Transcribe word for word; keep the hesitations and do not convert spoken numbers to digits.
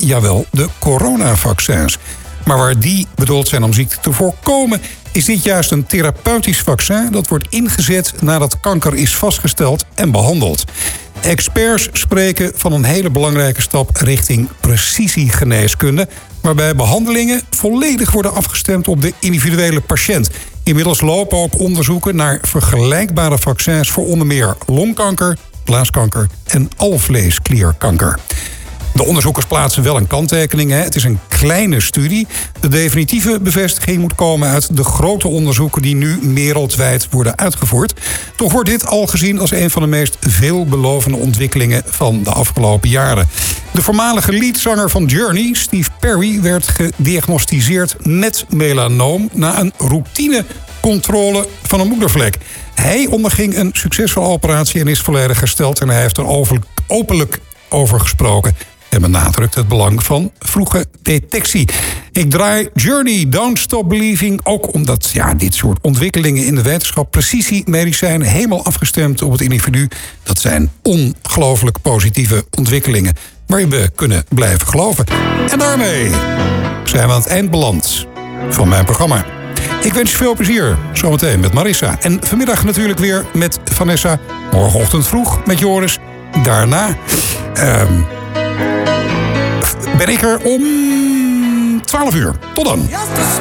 jawel, de coronavaccins. Maar waar die bedoeld zijn om ziekte te voorkomen, is dit juist een therapeutisch vaccin dat wordt ingezet nadat kanker is vastgesteld en behandeld. Experts spreken van een hele belangrijke stap richting precisiegeneeskunde, waarbij behandelingen volledig worden afgestemd op de individuele patiënt. Inmiddels lopen ook onderzoeken naar vergelijkbare vaccins voor onder meer longkanker, blaaskanker en alvleesklierkanker. De onderzoekers plaatsen wel een kanttekening. Hè. Het is een kleine studie. De definitieve bevestiging moet komen uit de grote onderzoeken die nu wereldwijd worden uitgevoerd. Toch wordt dit al gezien als een van de meest veelbelovende ontwikkelingen van de afgelopen jaren. De voormalige leadzanger van Journey, Steve Perry, werd gediagnosticeerd met melanoom na een routinecontrole van een moedervlek. Hij onderging een succesvolle operatie en is volledig hersteld en hij heeft er openlijk over gesproken en benadrukt het belang van vroege detectie. Ik draai Journey, Don't Stop Believing, ook omdat ja, dit soort ontwikkelingen in de wetenschap, precisiemedicijnen, helemaal afgestemd op het individu, dat zijn ongelooflijk positieve ontwikkelingen waarin we kunnen blijven geloven. En daarmee zijn we aan het eind beland van mijn programma. Ik wens je veel plezier, zometeen met Marissa. En vanmiddag natuurlijk weer met Vanessa. Morgenochtend vroeg met Joris. Daarna uh, ben ik er om twaalf uur. Tot dan.